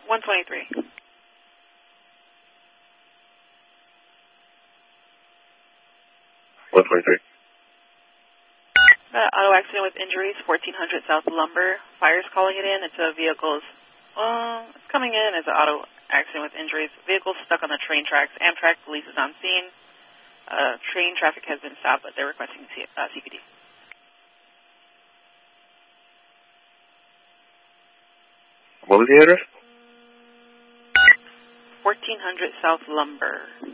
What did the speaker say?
123. 123. Auto accident with injuries, 1400 South Lumber. Fire's calling it in. It's a vehicle's, it's coming in as an auto accident with injuries. Vehicle's stuck on the train tracks. Amtrak police is on scene. Train traffic has been stopped, but they're requesting CPD. What was the address? 1400 South Lumber.